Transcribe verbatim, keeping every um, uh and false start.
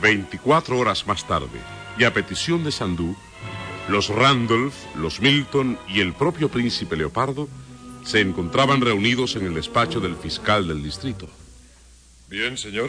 Veinticuatro horas más tarde, y a petición de Sandú, los Randolph, los Milton y el propio príncipe Leopardo se encontraban reunidos en el despacho del fiscal del distrito. Bien, señor.